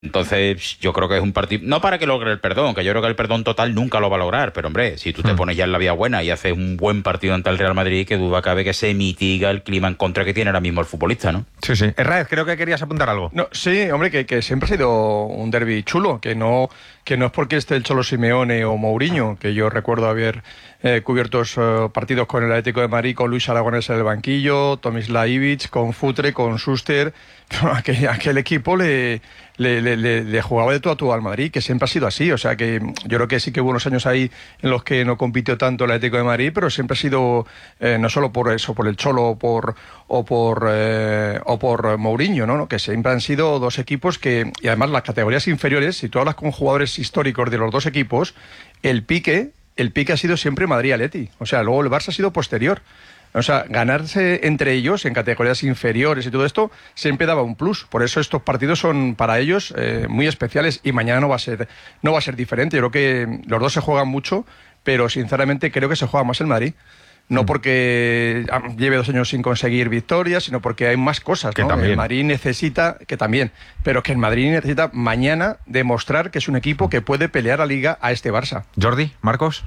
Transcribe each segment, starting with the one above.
Entonces, yo creo que es un partido, no para que logre el perdón, que yo creo que el perdón total nunca lo va a lograr, pero hombre, si tú te pones ya en la vía buena y haces un buen partido ante el Real Madrid, que duda cabe que se mitiga el clima en contra que tiene ahora mismo el futbolista, ¿no? Sí, sí. Herráez, creo que querías apuntar algo. No, sí, hombre, que siempre ha sido un derbi chulo, que no es porque esté el Cholo Simeone o Mourinho, que yo recuerdo haber cubierto partidos con el Atlético de Madrid, con Luis Aragonés en el banquillo, Tomislav Ivic, con Futre, con Schuster. Aquel equipo le jugaba de todo a todo al Madrid, que siempre ha sido así. O sea que yo creo que sí que hubo unos años ahí en los que no compitió tanto el Atlético de Madrid, pero siempre ha sido no solo por eso, por el Cholo o por Mourinho, ¿no? Que siempre han sido dos equipos que, y además las categorías inferiores, si tú hablas con jugadores históricos de los dos equipos, el pique ha sido siempre Madrid-Atleti. O sea, luego el Barça ha sido posterior. O sea, ganarse entre ellos en categorías inferiores y todo esto siempre daba un plus. Por eso estos partidos son para ellos muy especiales, y mañana no va a ser diferente. Yo creo que los dos se juegan mucho, pero sinceramente creo que se juega más el Madrid. No porque lleve 2 años sin conseguir victorias, sino porque hay más cosas, ¿no? El Madrid necesita, que también, pero que el Madrid necesita mañana demostrar que es un equipo que puede pelear la Liga a este Barça. Jordi, Marcos.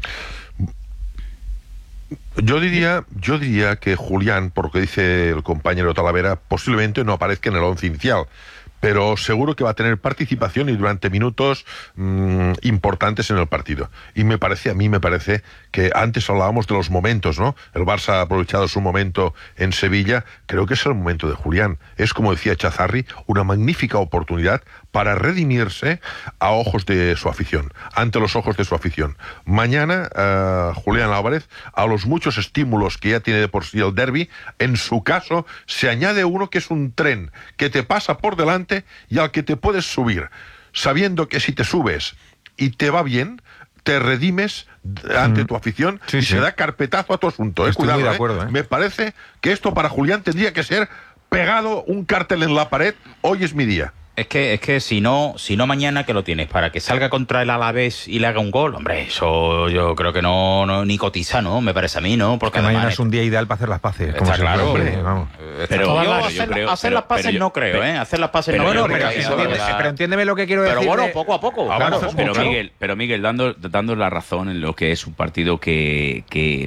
Yo diría que Julián, por lo que dice el compañero Talavera, posiblemente no aparezca en el 11 inicial, pero seguro que va a tener participación y durante minutos importantes en el partido. Y a mí me parece que antes hablábamos de los momentos, ¿no? El Barça ha aprovechado su momento en Sevilla, creo que es el momento de Julián. Es, como decía Chazarri, una magnífica oportunidad para redimirse a ojos de su afición, ante los ojos de su afición. Mañana, Julián Álvarez, a los muchos estímulos que ya tiene de por sí el derbi, en su caso, se añade uno que es un tren que te pasa por delante y al que te puedes subir, sabiendo que si te subes y te va bien, te redimes ante tu afición y se da carpetazo a tu asunto. Estoy Cuidado, muy de acuerdo, Me parece que esto para Julián tendría que ser pegado un cartel en la pared: hoy es mi día. Es que si no mañana, que lo tienes para que salga contra el Alavés y le haga un gol, hombre, eso yo creo que no ni cotiza, ¿no? Me parece a mí, ¿no? Porque mañana es un día ideal para hacer las paces. Está claro, hombre, vamos. Pero hacer las paces no creo, ¿eh? Hacer las pases no creo. Pero entiéndeme lo que quiero decir. Pero bueno, poco a poco. Claro, pero Miguel, dando la razón en lo que es un partido que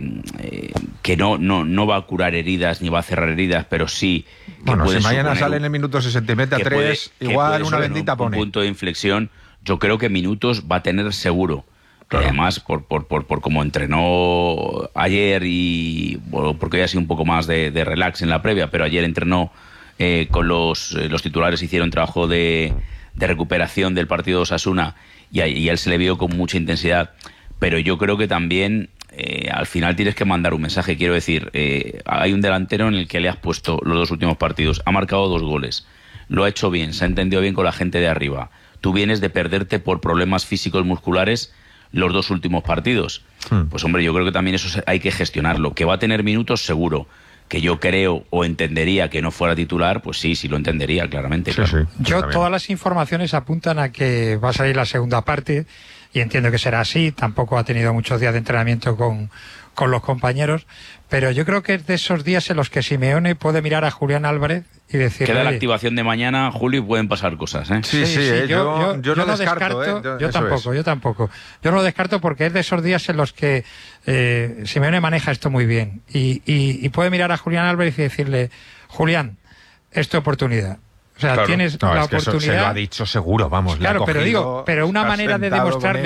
no va a curar heridas ni va a cerrar heridas, pero sí que bueno, puede si mañana sale en el minuto 60 y mete a 3, igual una bendita pone. Un punto de inflexión, yo creo que minutos va a tener seguro. Claro. Además, por cómo entrenó ayer y porque ya sido un poco más de relax en la previa, pero ayer entrenó con los titulares, hicieron trabajo de recuperación del partido de Osasuna y a él se le vio con mucha intensidad. Pero yo creo que también al final tienes que mandar un mensaje. Quiero decir, hay un delantero en el que le has puesto los 2 últimos partidos, ha marcado 2 goles, lo ha hecho bien, se ha entendido bien con la gente de arriba. Tú vienes de perderte por problemas físicos musculares los 2 últimos partidos. Pues hombre, yo creo que también eso hay que gestionarlo. Que va a tener minutos, seguro. Que yo creo o entendería que no fuera titular, pues sí lo entendería claramente. Sí, claro. Yo, todas las informaciones apuntan a que va a salir la segunda parte, y entiendo que será así. Tampoco ha tenido muchos días de entrenamiento con los compañeros, pero yo creo que es de esos días en los que Simeone puede mirar a Julián Álvarez y decirle... Queda la activación de mañana, Julio, y pueden pasar cosas, ¿eh? Sí, yo no descarto. Yo tampoco. Yo no lo descarto porque es de esos días en los que Simeone maneja esto muy bien y puede mirar a Julián Álvarez y decirle: Julián, es tu oportunidad. O sea, claro, tienes la oportunidad. Se lo ha dicho seguro, vamos. Claro, pero una manera de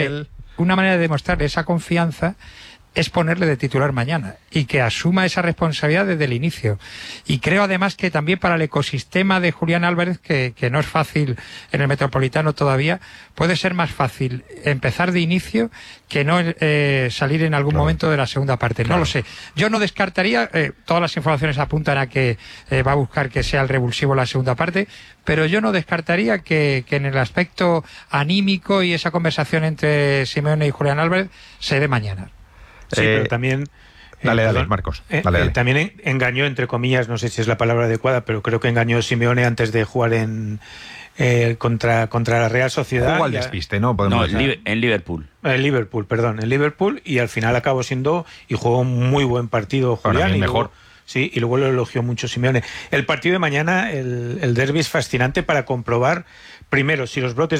demostrarle esa confianza es ponerle de titular mañana y que asuma esa responsabilidad desde el inicio. Y creo además que también para el ecosistema de Julián Álvarez, que no es fácil en el Metropolitano todavía, puede ser más fácil empezar de inicio que no salir en algún momento de la segunda parte. No lo sé. Yo no descartaría, todas las informaciones apuntan a que va a buscar que sea el revulsivo la segunda parte, pero yo no descartaría que en el aspecto anímico y esa conversación entre Simeone y Julián Álvarez se dé mañana. Sí, pero también... Dale, Marcos. Dale. También engañó, entre comillas, no sé si es la palabra adecuada, pero creo que engañó Simeone antes de jugar contra la Real Sociedad. Jugó al despiste, ¿no? En Liverpool. En Liverpool, y al final acabó siendo, y jugó un muy buen partido Julián. Mejor. Sí, y luego lo elogió mucho Simeone. El partido de mañana, el derbi, es fascinante para comprobar primero, si los brotes